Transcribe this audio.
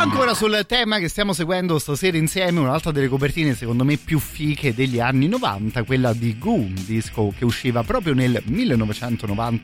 Ancora sul tema che stiamo seguendo stasera insieme, un'altra delle copertine secondo me più fiche degli anni 90, quella di Goo, un disco che usciva proprio nel 1990